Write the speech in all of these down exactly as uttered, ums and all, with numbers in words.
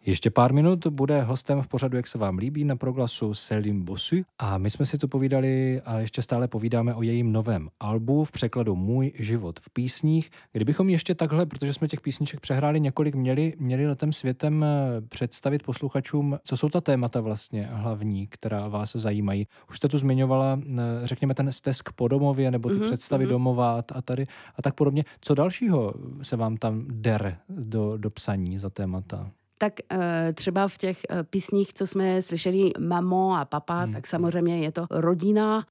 Ještě pár minut bude hostem v pořadu, jak se vám líbí, na Proglasu Céline Bossu a my jsme si tu povídali a ještě stále povídáme o jejím novém albu v překladu Můj život v písních. Kdybychom ještě takhle, protože jsme těch písniček přehráli několik, měli, měli letem světem představit posluchačům, co jsou ta témata vlastně hlavní, která vás zajímají. Už jste tu zmiňovala, řekněme, ten stesk po domově nebo ty mm-hmm, představy mm-hmm. domova a tady a tak podobně. Co dalšího se vám tam der do, do psaní za témata? Tak třeba v těch písních, co jsme slyšeli Mamo a Papa, hmm. tak samozřejmě je to rodina.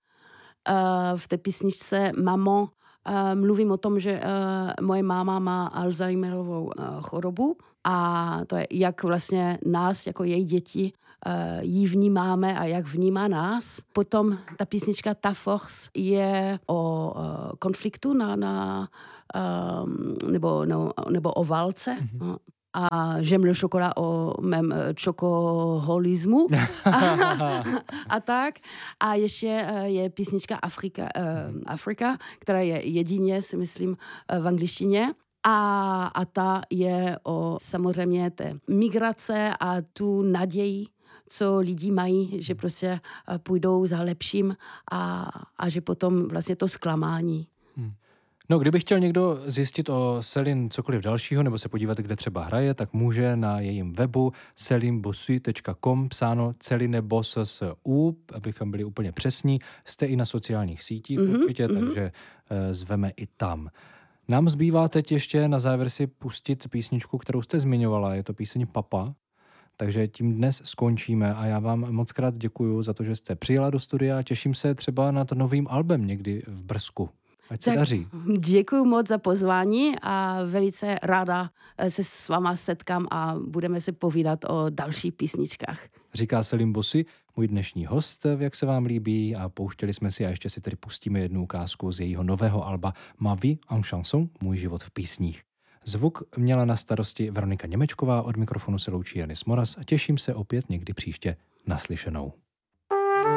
V té písničce Mamo mluvím o tom, že moje máma má Alzheimerovou chorobu a to je, jak vlastně nás, jako její děti, jí vnímáme a jak vnímá nás. Potom ta písnička Ta Force je o konfliktu na, na, nebo, no, nebo o válce. Hmm. A J'aime le chocolat o mém čokoholismu a, a tak. A ještě je písnička Afrika, uh, Afrika, která je jedině, si myslím, v angličtině. A, a ta je o samozřejmě té migrace a tu naději, co lidi mají, že prostě půjdou za lepším a, a že potom vlastně to zklamání. Hmm. No, kdyby chtěl někdo zjistit o Céline cokoliv dalšího nebo se podívat, kde třeba hraje, tak může na jejím webu celine bossu tečka com, psáno Céline Boss s U, abychom byli úplně přesní. Jste i na sociálních sítích mm-hmm, určitě, mm-hmm. takže e, zveme i tam. Nám zbývá teď ještě na závěr si pustit písničku, kterou jste zmiňovala, je to píseň Papa. Takže tím dnes skončíme a já vám moc krát děkuju za to, že jste přijela do studia a těším se třeba na to novým albem někdy v brzku. Ať se daří. Děkuji moc za pozvání a velice ráda se s váma setkám a budeme si povídat o dalších písničkách. Říká Céline Bossu, můj dnešní host, jak se vám líbí, a pouštěli jsme si a ještě si tedy pustíme jednu ukázku z jejího nového alba Ma vie en chanson, Můj život v písních. Zvuk měla na starosti Veronika Němečková, od mikrofonu se loučí Janis Moras a těším se opět někdy příště naslyšenou.